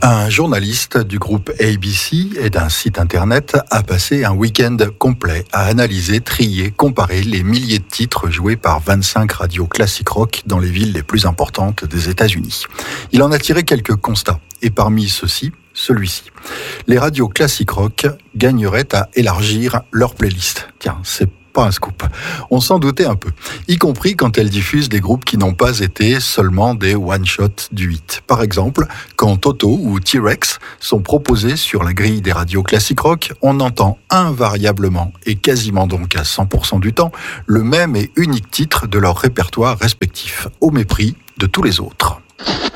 Un journaliste du groupe ABC et d'un site internet a passé un week-end complet à analyser, trier, comparer les milliers de titres joués par 25 radios classiques rock dans les villes les plus importantes des États-Unis. Il en a tiré quelques constats, et parmi ceux-ci, celui-ci. Les radios classiques rock gagneraient à élargir leur playlist. Tiens, c'est pas un scoop. On s'en doutait un peu, y compris quand elles diffusent des groupes qui n'ont pas été seulement des one-shots du hit. Par exemple, quand Toto ou T-Rex sont proposés sur la grille des radios classiques rock, on entend invariablement et quasiment donc à 100% du temps le même et unique titre de leur répertoire respectif, au mépris de tous les autres.